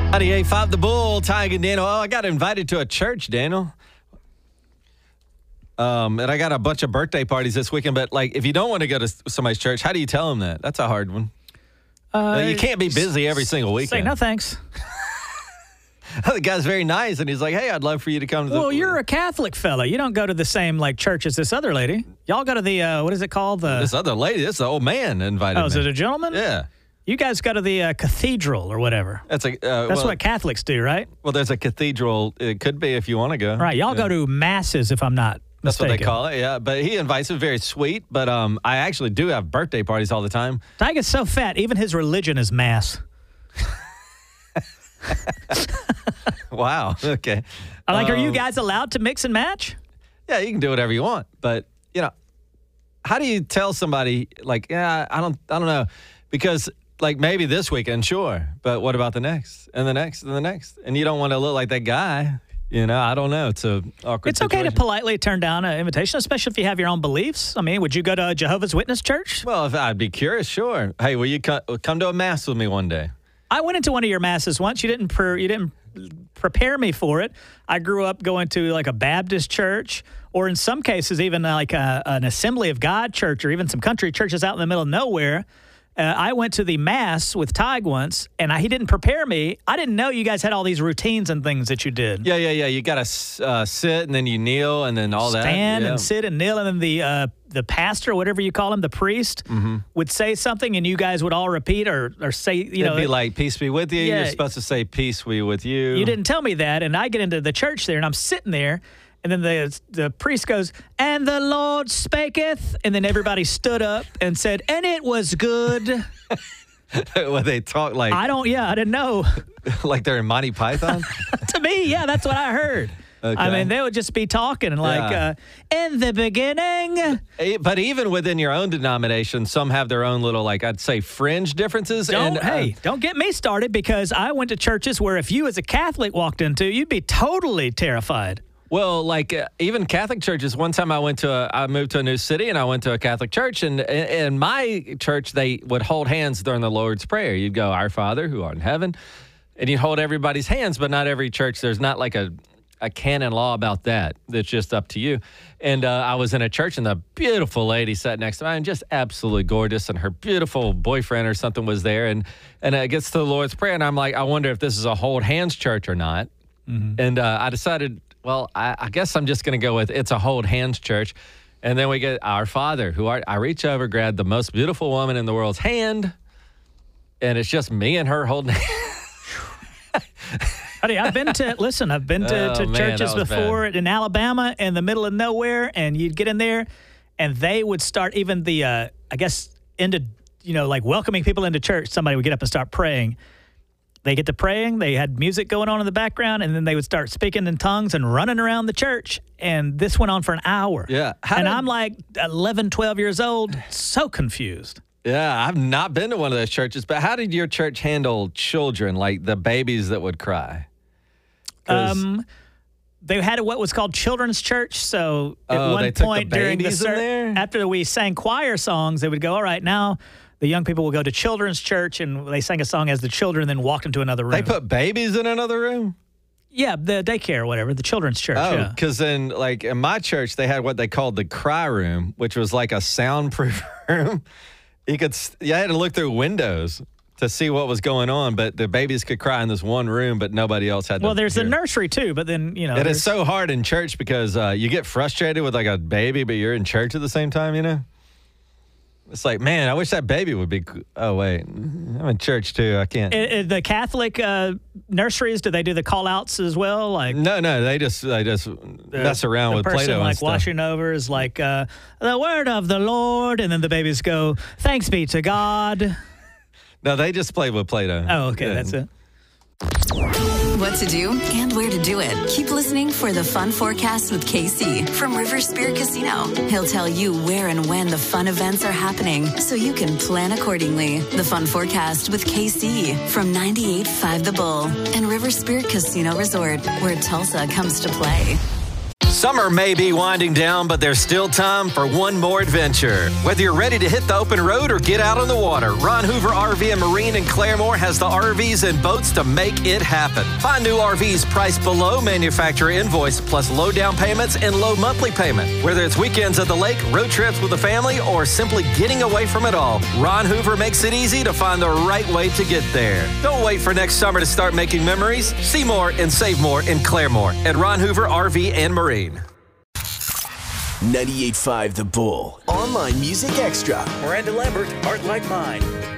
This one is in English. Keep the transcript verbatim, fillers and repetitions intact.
ninety-eight point five The Bull, Tig and Daniel. Oh, I got invited to a church, Daniel. Um, and I got a bunch of birthday parties this weekend. But, like, if you don't want to go to somebody's church, how do you tell them that? That's a hard one. Uh, you can't be busy every single weekend. Say no thanks. The guy's very nice, and he's like, hey, I'd love for you to come to the... Well, you're a Catholic fella. You don't go to the same, like, church as this other lady. Y'all go to the, uh, what is it called? The This other lady, this old man invited Oh, me. is it a gentleman? Yeah. You guys go to the uh, cathedral or whatever. That's a. Uh, That's well, what Catholics do, right? Well, there's a cathedral. It could be if you want to go. Right. Y'all yeah. go to masses, if I'm not That's mistaken. what they call it, yeah. But he invites me, very sweet. But um, I actually do have birthday parties all the time. Tig is so fat, even his religion is mass. Wow. Okay. I'm like, um, are you guys allowed to mix and match? Yeah, you can do whatever you want. But, you know, how do you tell somebody, like, yeah, I don't, I don't know. Because, like, maybe this weekend, sure. But what about the next? And the next and the next? And you don't want to look like that guy. You know, I don't know. It's a awkward It's okay situation. to politely turn down an invitation, especially if you have your own beliefs. I mean, would you go to a Jehovah's Witness church? Well, if I'd be curious, sure. Hey, will you come, come to a mass with me one day? I went into one of your masses once. You didn't pre- you didn't prepare me for it. I grew up going to like a Baptist church, or in some cases even like a, an Assembly of God church, or even some country churches out in the middle of nowhere. Uh, I went to the mass with Tig once, and I, he didn't prepare me. I didn't know you guys had all these routines and things that you did. Yeah, yeah, yeah. You got to uh, sit, and then you kneel, and then all that. Stand Yeah. and sit and kneel, and then the uh, the pastor, whatever you call him, the priest, Mm-hmm. would say something, and you guys would all repeat or or say, you It'd know, be like, peace be with you. Yeah. You're supposed to say, peace be with you. you didn't tell me that, and I get into the church there, and I'm sitting there, and then the the priest goes, and the Lord spaketh, and then everybody stood up and said, and it was good. When they talk like I don't, yeah, I didn't know. like they're in Monty Python. To me, yeah, that's what I heard. Okay. I mean, they would just be talking and like, Yeah. uh, in the beginning. Eh, But even within your own denomination, some have their own little, like, I'd say fringe differences. Don't, and, uh, hey, don't get me started, because I went to churches where if you as a Catholic walked into, you'd be totally terrified. Well, like uh, even Catholic churches. One time I went to, a, I moved to a new city, and I went to a Catholic church. And in my church, they would hold hands during the Lord's Prayer. You'd go, "Our Father who art in heaven," and you'd hold everybody's hands. But not every church. There's not like a a canon law about that. That's just up to you. And uh, I was in a church, and the beautiful lady sat next to me, and just absolutely gorgeous, and her beautiful boyfriend or something was there. And and it gets to the Lord's Prayer, and I'm like, I wonder if this is a hold hands church or not. Mm-hmm. And uh, I decided, well, I, I guess I'm just going to go with it's a hold hands church. And then we get Our Father, who art, I reach over, grab the most beautiful woman in the world's hand, and it's just me and her holding hands. Buddy, I've been to, listen, I've been to, Oh, to man, churches that was before in Alabama in the middle of nowhere, and you'd get in there, and they would start even the, uh, I guess, into, you know, like welcoming people into church. Somebody would get up and start praying. They get to praying. They had music going on in the background, and then they would start speaking in tongues and running around the church. And this went on for an hour. Yeah. How And did- I'm like eleven, twelve years old, so confused. Yeah, I've not been to one of those churches, but how did your church handle children, like the babies that would cry? 'Cause- Um, they had what was called children's church. So at Oh, one they took the point during the babies in ser- there? after we sang choir songs, they would go, all right, now the young people will go to children's church, and they sang a song as the children, then walked into another room. They put babies in another room? yeah, the daycare or whatever, the children's church. Oh, yeah. because then, like, in my church, they had what they called the cry room, which was like a soundproof room. You could, s- you had to look through windows to see what was going on, but the babies could cry in this one room, but nobody else had to Well, there's hear. the nursery too, but then, you know. It there's- is so hard in church because uh, you get frustrated with like a baby, but you're in church at the same time, you know? It's like, man, I wish that baby would be. co- Oh, wait. I'm in church too. I can't. Uh, uh, the Catholic uh, nurseries, do they do the call outs as well? Like no, no, they just they just mess around the with person Play-Doh like and stuff. washing over is like uh, the word of the Lord, and then the babies go, thanks be to God. No, they just play with Play-Doh. Oh, okay, Yeah. that's it. What to do and where to do it. Keep listening for the Fun Forecast with K C from River Spirit Casino. He'll tell you where and when the fun events are happening so you can plan accordingly. The Fun Forecast with K C from ninety-eight point five The Bull and River Spirit Casino Resort, where Tulsa comes to play. Summer may be winding down, but there's still time for one more adventure. Whether you're ready to hit the open road or get out on the water, Ron Hoover R V and Marine in Claremore has the R Vs and boats to make it happen. Find new R Vs priced below manufacturer invoice, plus low down payments and low monthly payment. Whether it's weekends at the lake, road trips with the family, or simply getting away from it all, Ron Hoover makes it easy to find the right way to get there. Don't wait for next summer to start making memories. See more and save more in Claremore at Ron Hoover R V and Marine. ninety-eight point five The Bull. Online Music Extra. Miranda Lambert, Heart Like Mine.